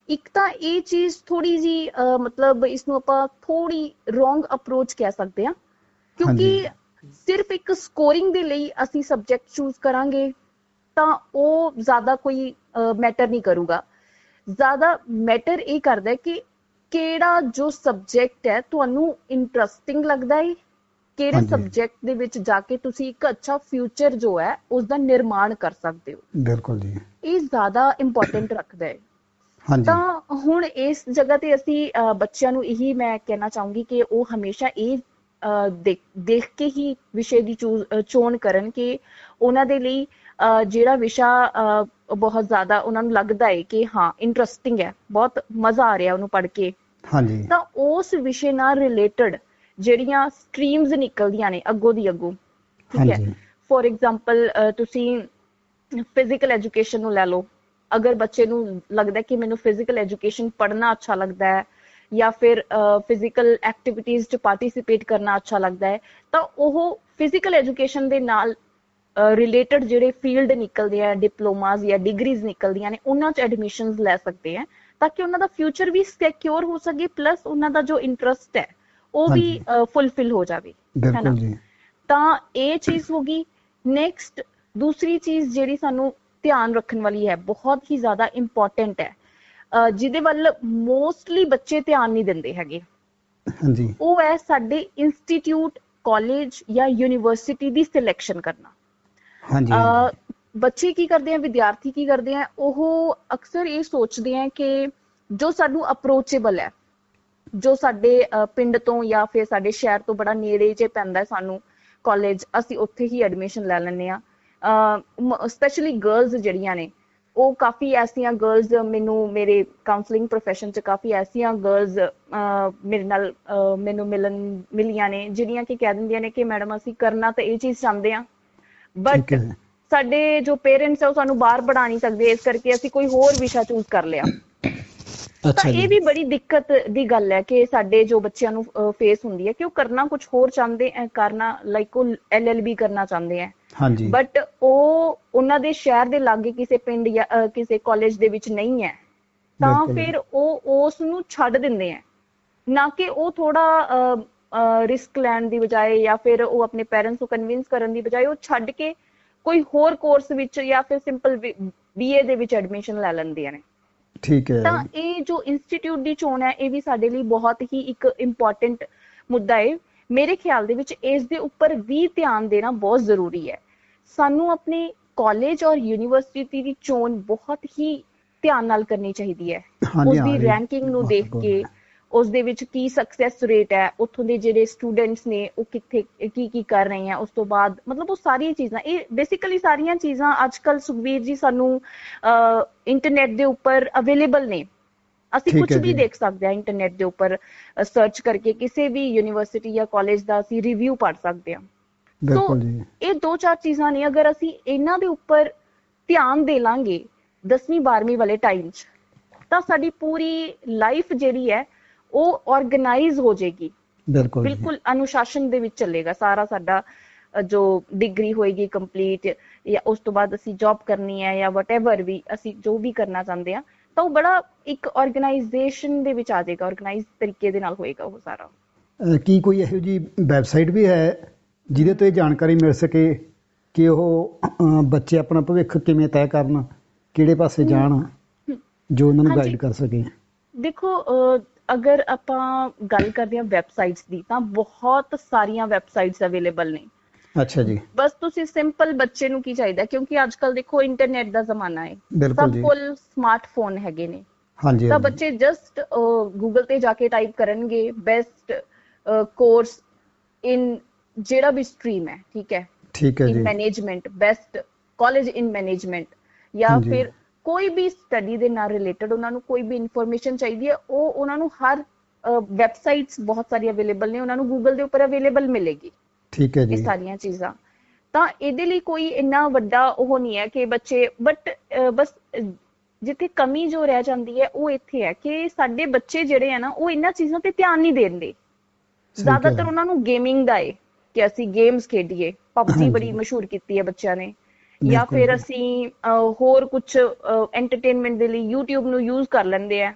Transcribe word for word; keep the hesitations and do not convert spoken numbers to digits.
ਇੱਕ ਤਾਂ ਇਹ ਚੀਜ਼ ਥੋੜੀ ਜੀ ਮਤਲਬ ਇਸਨੂੰ ਆਪਾਂ ਥੋੜੀ ਰੋਂਗ ਅਪਰੋਚ ਕਹਿ ਸਕਦੇ ਹਾਂ, ਕਿਉਂਕਿ ਸਿਰਫ ਇੱਕ ਸਕੋਰਿੰਗ ਦੇ ਲਈ ਅਸੀਂ ਸਬਜੈਕਟ ਚੂਜ਼ ਕਰਾਂਗੇ ਤਾਂ ਉਹ ਜ਼ਿਆਦਾ ਕੋਈ ਮੈਟਰ ਨਹੀਂ ਕਰੂਗਾ। ਜ਼ਿਆਦਾ ਮੈਟਰ ਇਹ ਕਰਦਾ ਕਿ ਕਿਹੜਾ ਜੋ ਸਬਜੈਕਟ ਹੈ ਤੁਹਾਨੂੰ ਇੰਟਰਸਟਿੰਗ ਲੱਗਦਾ ਹੈ, ਕਿਹੜੇ ਸਬਜੈਕਟ ਦੇ ਵਿੱਚ ਜਾ ਕੇ ਤੁਸੀਂ ਇੱਕ ਅੱਛਾ ਫਿਊਚਰ ਜੋ ਹੈ ਉਸਦਾ ਨਿਰਮਾਣ ਕਰ ਸਕਦੇ ਹੋ। ਬਿਲਕੁਲ ਜੀ, ਇਹ ਜ਼ਿਆਦਾ ਇੰਪੋਰਟੈਂਟ ਰੱਖਦਾ ਹੈ। ਤਾਂ ਹੁਣ ਇਸ ਜਗ੍ਹਾ ਤੇ ਅਸੀਂ ਬੱਚਿਆਂ ਨੂੰ ਇਹੀ ਮੈਂ ਕਹਿਣਾ ਚਾਹੂੰਗੀ ਕਿ ਉਹ ਹਮੇਸ਼ਾ ਇਹ ਦੇਖ ਦੇਖ ਕੇ ਹੀ ਵਿਸ਼ੇ ਦੀ ਚੂਜ਼ ਚੋਣ ਕਰਨ ਕਿ ਉਹਨਾਂ ਦੇ ਲਈ ਜਿਹੜਾ ਵਿਸ਼ਾ ਬਹੁਤ ਜ਼ਿਆਦਾ ਉਹਨਾਂ ਨੂੰ ਲੱਗਦਾ ਹੈ ਕਿ ਹਾਂ ਇੰਟਰਸਟਿੰਗ ਹੈ, ਬਹੁਤ ਮਜ਼ਾ ਆ ਰਿਹਾ ਉਹਨੂੰ ਪੜ੍ਹ ਕੇ, ਤਾਂ ਉਸ ਵਿਸ਼ੇ ਨਾਲ ਰਿਲੇਟਡ ਜਿਹੜੀਆਂ ਸਟਰੀਮਸ ਨਿਕਲਦੀਆਂ ਨੇ ਅੱਗੋਂ ਦੀ ਅੱਗੋਂ, ਠੀਕ ਹੈ। ਫੋਰ ਐਗਜ਼ਾਮਪਲ ਤੁਸੀਂ ਫਿਜ਼ੀਕਲ ਐਜੂਕੇਸ਼ਨ ਨੂੰ ਲੈ ਲਓ। ਅਗਰ ਬੱਚੇ ਨੂੰ ਲੱਗਦਾ ਕਿ ਮੈਨੂੰ ਫਿਜ਼ੀਕਲ ਐਜੂਕੇਸ਼ਨ ਪੜ੍ਹਨਾ ਅੱਛਾ ਲੱਗਦਾ ਹੈ ਜਾਂ ਫਿਰ ਫਿਜ਼ੀਕਲ ਐਕਟੀਵਿਟੀਜ਼ 'ਚ ਪਾਰਟੀਸਿਪੇਟ ਕਰਨਾ ਅੱਛਾ ਲੱਗਦਾ ਹੈ, ਤਾਂ ਉਹ ਫਿਜ਼ੀਕਲ ਐਜੂਕੇਸ਼ਨ ਦੇ ਨਾਲ ਰਿਲੇਟਡ ਜਿਹੜੇ ਫੀਲਡ ਨਿਕਲਦੇ ਆ, ਡਿਪਲੋਮਾਸ ਜਾਂ ਡਿਗਰੀਜ਼ ਨਿਕਲਦੀਆਂ ਨੇ, ਉਹਨਾਂ 'ਚ ਐਡਮਿਸ਼ਨਸ ਲੈ ਸਕਦੇ ਆ ਤਾਂ ਕਿ ਉਹਨਾਂ ਦਾ ਫਿਊਚਰ ਵੀ ਸਿਕਿਉਰ ਹੋ ਸਕੇ, ਪਲੱਸ ਉਹਨਾਂ ਦਾ ਜੋ ਇੰਟਰਸਟ ਹੈ ਉਹ ਵੀ ਫੁਲਫਿਲ ਹੋ ਜਾਵੇ, ਹੈ ਨਾ। ਤਾਂ ਇਹ ਚੀਜ਼ ਹੋ ਗਈ। ਨੈਕਸਟ ਦੂਸਰੀ ਚੀਜ਼ ਜਿਹੜੀ ਸਾਨੂੰ ਧਿਆਨ ਰੱਖਣ ਵਾਲੀ ਹੈ, ਬਹੁਤ ਹੀ ਜ਼ਿਆਦਾ ਇੰਪੋਰਟੈਂਟ ਹੈ, ਜਿਹਦੇ ਵੱਲ ਮੋਸਟਲੀ ਬੱਚੇ ਧਿਆਨ ਨਹੀਂ ਦਿੰਦੇ ਹੈਗੇ, ਉਹ ਹੈ ਸਾਡੇ ਇੰਸਟੀਟਿਊਟ, ਕਾਲਜ ਜਾਂ ਯੂਨੀਵਰਸਿਟੀ ਦੀ ਸਿਲੈਕਸ਼ਨ ਕਰਨਾ। ਬੱਚੇ ਕੀ ਕਰਦੇ ਆ, ਵਿਦਿਆਰਥੀ ਕੀ ਕਰਦੇ ਆ, ਉਹ ਅਕਸਰ ਇਹ ਸੋਚਦੇ ਆ ਕਿ ਜੋ ਸਾਨੂੰ ਅਪਰੋਚੇਬਲ ਹੈ, ਜੋ ਸਾਡੇ ਪਿੰਡ ਤੋਂ ਜਾਂ ਫਿਰ ਸਾਡੇ ਸ਼ਹਿਰ ਤੋਂ ਬੜਾ ਨੇੜੇ ਜੇ ਪੈਂਦਾ ਸਾਨੂੰ ਕਾਲਜ, ਅਸੀਂ ਉੱਥੇ ਹੀ ਐਡਮਿਸ਼ਨ ਲੈ ਲੈਂਦੇ ਹਾਂ। ਸਪੈਸ਼ਲੀ ਗਰਲਸ ਜਿਹੜੀਆਂ ਨੇ, ਉਹ ਕਾਫੀ ਐਸੀਆਂ ਗਰਲਸ ਮੈਨੂੰ ਮੇਰੇ ਕਾਉਂਸਲਿੰਗ ਪ੍ਰੋਫੈਸ਼ਨ 'ਚ ਕਾਫੀ ਐਸੀਆਂ ਗਰਲਸ ਮੇਰੇ ਨਾਲ ਮੈਨੂੰ ਮਿਲਣ ਮਿਲੀਆਂ ਨੇ ਜਿਹੜੀਆਂ ਕਿ ਕਹਿ ਦਿੰਦੀਆਂ ਨੇ ਕਿ ਮੈਡਮ ਅਸੀਂ ਕਰਨਾ ਤਾਂ ਇਹ ਚੀਜ਼ ਚਾਹੁੰਦੇ ਹਾਂ, ਬਟ ਸਾਡੇ ਜੋ ਪੇਰੈਂਟਸ ਆ ਉਹ ਸਾਨੂੰ ਬਾਹਰ ਪੜ੍ਹਾ ਨਹੀਂ ਸਕਦੇ, ਇਸ ਕਰਕੇ ਅਸੀਂ ਕੋਈ ਹੋਰ ਵਿਸ਼ਾ ਚੂਜ਼ ਕਰ ਲਿਆ। ਤਾਂ ਇਹ ਵੀ ਬੜੀ ਦਿੱਕਤ ਦੀ ਗੱਲ ਹੈ ਕਿ ਸਾਡੇ ਜੋ ਬੱਚਿਆਂ ਨੂੰ ਫੇਸ ਹੁੰਦੀ ਹੈ ਕਿ ਉਹ ਕਰਨਾ ਕੁਛ ਹੋਰ ਚਾਹੁੰਦੇ ਹੈ, ਕਰਨਾ ਲਾਈਕ ਉਹ ਐਲ ਐਲ ਬੀ ਕਰਨਾ ਚਾਹੁੰਦੇ ਹੈ, ਬਟ ਉਹ ਉਹਨਾਂ ਦੇ ਸ਼ਹਿਰ ਦੇ ਲਾਗੇ ਕਿਸੇ ਪਿੰਡ ਜਾਂ ਕਿਸੇ ਕਾਲਜ ਦੇ ਵਿੱਚ ਨਹੀਂ ਹੈ, ਤਾਂ ਫਿਰ ਉਹ ਉਸ ਨੂੰ ਛੱਡ ਦਿੰਦੇ ਹੈ। ਨਾ ਕਿ ਉਹ ਥੋੜਾ ਰਿਸਕ ਲੈਣ ਦੀ ਬਜਾਏ ਜਾਂ ਫਿਰ ਉਹ ਆਪਣੇ ਪੇਰੈਂਟਸ ਨੂੰ ਕਨਵਿੰਸ ਕਰਨ ਦੀ ਬਜਾਏ ਉਹ ਛੱਡ ਕੇ ਕੋਈ ਹੋਰ ਕੋਰਸ ਵਿੱਚ ਜਾਂ ਫਿਰ ਸਿੰਪਲ ਬੀ ਏ ਦੇ ਵਿੱਚ ਐਡਮਿਸ਼ਨ ਲੈ ਲੈਂਦੀਆਂ ਨੇ। ਠੀਕ ਹੈ। ਤਾਂ ਇਹ ਜੋ ਇੰਸਟੀਟਿਊਟ ਦੀ ਚੋਣ ਹੈ, ਇਹ ਵੀ ਸਾਡੇ ਲਈ ਬਹੁਤ ਹੀ ਇੱਕ ਇੰਪੋਰਟੈਂਟ ਮੁੱਦਾ ਹੈ। ਮੇਰੇ ਖਿਆਲ ਦੇ ਵਿੱਚ ਇਸ ਦੇ ਉੱਪਰ ਵੀ ਧਿਆਨ ਦੇਣਾ ਬਹੁਤ ਜ਼ਰੂਰੀ ਹੈ। ਸਾਨੂੰ ਆਪਣੇ ਕਾਲਜ ਔਰ ਯੂਨੀਵਰਸਿਟੀ ਦੀ ਚੋਣ ਬਹੁਤ ਹੀ ਧਿਆਨ ਨਾਲ ਕਰਨੀ ਚਾਹੀਦੀ ਹੈ। ਉਸਦੀ ਰੈਂਕਿੰਗ ਨੂੰ ਦੇਖ ਕੇ, ਉਸਦੇ ਵਿੱਚ ਕੀ ਸਕਸੈਸ ਰੇਟ ਹੈ, ਉੱਥੋਂ ਦੇ ਜਿਹੜੇ ਸਟੂਡੈਂਟਸ ਨੇ ਉਹ ਕਿੱਥੇ ਕੀ ਕੀ ਕਰ ਰਹੇ ਆ, ਉਸ ਤੋਂ ਬਾਅਦ ਮਤਲਬ ਉਹ ਸਾਰੀਆਂ ਚੀਜ਼ਾਂ, ਇਹ ਬੇਸਿਕਲੀ ਸਾਰੀਆਂ ਚੀਜ਼ਾਂ ਅੱਜ ਕੱਲ੍ਹ ਸੁਖਬੀਰ ਜੀ ਸਾਨੂੰ ਇੰਟਰਨੈਟ ਦੇ ਉੱਪਰ ਅਵੇਲੇਬਲ ਨੇ। ਅਸੀਂ ਕੁਛ ਵੀ ਦੇਖ ਸਕਦੇ ਹਾਂ ਇੰਟਰਨੈਟ ਦੇ ਉੱਪਰ ਸਰਚ ਕਰਕੇ, ਕਿਸੇ ਵੀ ਯੂਨੀਵਰਸਿਟੀ ਜਾਂ ਕਾਲਜ ਦਾ ਅਸੀਂ ਰਿਵਿਊ ਪੜ੍ਹ ਸਕਦੇ ਹਾਂ। ਸੋ ਇਹ ਦੋ ਚਾਰ ਚੀਜ਼ਾਂ ਨੇ, ਅਗਰ ਅਸੀਂ ਇਹਨਾਂ ਦੇ ਉੱਪਰ ਧਿਆਨ ਦੇ ਲਾਂਗੇ ਦਸਵੀਂ ਬਾਰਵੀਂ ਵਾਲੇ ਟਾਈਮ 'ਚ, ਤਾਂ ਸਾਡੀ ਪੂਰੀ ਲਾਈਫ ਜਿਹੜੀ ਹੈ ਉਹ ਔਰਗਨਾਈਜ਼ ਹੋ ਜਾਏਗੀ, ਬਿਲਕੁਲ ਅਨੁਸ਼ਾਸਨ ਦੇ ਵਿੱਚ ਚੱਲੇਗਾ ਸਾਰਾ ਸਾਡਾ। ਜੋ ਡਿਗਰੀ ਹੋਏਗੀ ਕੰਪਲੀਟ, ਜਾਂ ਉਸ ਤੋਂ ਬਾਅਦ ਅਸੀਂ ਜੌਬ ਕਰਨੀ ਹੈ ਜਾਂ ਵਟਐਵਰ ਵੀ ਅਸੀਂ ਜੋ ਵੀ ਕਰਨਾ ਚਾਹੁੰਦੇ ਹਾਂ, ਤਾਂ ਉਹ ਬੜਾ ਇੱਕ ਆਰਗੇਨਾਈਜੇਸ਼ਨ ਦੇ ਵਿੱਚ ਆ ਜਾਏਗਾ, ਆਰਗੇਨਾਈਜ਼ ਤਰੀਕੇ ਦੇ ਨਾਲ ਹੋਏਗਾ ਉਹ ਸਾਰਾ। ਕੀ ਕੋਈ ਇਹੋ ਜਿਹੀ ਵੈਬਸਾਈਟ ਵੀ ਹੈ ਜਿਹਦੇ ਤੋਂ ਇਹ ਜਾਣਕਾਰੀ ਮਿਲ ਸਕੇ ਕਿ ਉਹ ਬੱਚੇ ਆਪਣਾ ਭਵਿੱਖ ਕਿਵੇਂ ਤੈਅ ਕਰਨ, ਕਿਹੜੇ ਪਾਸੇ ਜਾਣ, ਜੋ ਉਹਨਾਂ ਨੂੰ ਗਾਈਡ ਕਰ ਸਕੇ? ਦੇਖੋ, ਅਗਰ ਆਪਾਂ ਗੱਲ ਕਰਦੇ ਹਾਂ ਵੈਬਸਾਈਟਸ ਦੀ, ਤਾਂ ਬਹੁਤ ਸਾਰੀਆਂ ਵੈਬਸਾਈਟਸ ਅਵੇਲੇਬਲ ਨੇ। ਅੱਛਾ ਜੀ। ਬਸ ਤੁਸੀਂ ਸਿੰਪਲ ਬੱਚੇ ਨੂੰ ਕੀ ਚਾਹੀਦਾ, ਕਿਉਂਕਿ ਅੱਜ ਕੱਲ ਦੇਖੋ ਇੰਟਰਨੈਟ ਦਾ ਜ਼ਮਾਨਾ ਹੈ, ਸਭ ਕੋਲ ਸਮਾਰਟਫੋਨ ਹੈਗੇ ਨੇ, ਤਾਂ ਬੱਚੇ ਜਸਟ ਗੂਗਲ ਤੇ ਜਾ ਕੇ ਟਾਈਪ ਕਰਨਗੇ ਬੈਸਟ ਕੋਰਸ ਇਨ ਜਿਹੜਾ ਵੀ ਸਟਰੀਮ ਹੈ, ਠੀਕ ਹੈ, ਇਨ ਮੈਨੇਜਮੈਂਟ, ਬੈਸਟ ਕਾਲਜ ਇਨ ਮੈਨੇਜਮੈਂਟ, ਜਾਂ ਫਿਰ ਕੋਈ ਵੀ ਸਟੱਡੀ ਦੇ ਨਾਲ ਰਿਲੇਟਡ ਉਹਨਾਂ ਨੂੰ ਕੋਈ ਵੀ ਇਨਫੋਰਮੇਸ਼ਨ ਚਾਹੀਦੀ ਹੈ, ਉਹ ਉਹਨਾਂ ਨੂੰ ਹਰ ਵੈਬਸਾਈਟਸ ਬਹੁਤ ਸਾਰੀ ਅਵੇਲੇਬਲ ਨੇ, ਉਹਨਾਂ ਨੂੰ ਗੂਗਲ ਦੇ ਉੱਪਰ ਅਵੇਲੇਬਲ ਮਿਲੇਗੀ। ਠੀਕ ਹੈ ਜੀ। ਇਹ ਸਾਰੀਆਂ ਚੀਜ਼ਾਂ, ਤਾਂ ਇਹਦੇ ਲਈ ਕੋਈ ਇੰਨਾ ਵੱਡਾ ਉਹ ਨਹੀਂ ਹੈ ਕਿ ਬੱਚੇ, ਬਟ ਬਸ ਜਿੱਥੇ ਕਮੀ ਜੋ ਰਹਿ ਜਾਂਦੀ ਹੈ ਉਹ ਇੱਥੇ ਹੈ ਕਿ ਸਾਡੇ ਬੱਚੇ ਜਿਹੜੇ ਆ ਨਾ, ਉਹ ਇਹਨਾਂ ਚੀਜ਼ਾਂ ਤੇ ਧਿਆਨ ਨਹੀਂ ਦਿੰਦੇ। ਜ਼ਿਆਦਾਤਰ ਉਹਨਾਂ ਨੂੰ ਗੇਮਿੰਗ ਦਾ ਹੈ ਕਿ ਅਸੀਂ ਗੇਮਸ ਖੇਡੀਏ, ਪਬਜੀ ਬੜੀ ਮਸ਼ਹੂਰ ਕੀਤੀ ਹੈ ਬੱਚਿਆਂ ਨੇ, ਜਾਂ ਫਿਰ ਅਸੀਂ ਹੋਰ ਕੁਛ ਐਂਟਰਟੇਨਮੈਂਟ ਦੇ ਲਈ ਯੂਟਿਊਬ ਨੂੰ ਯੂਜ਼ ਕਰ ਲੈਂਦੇ ਆ।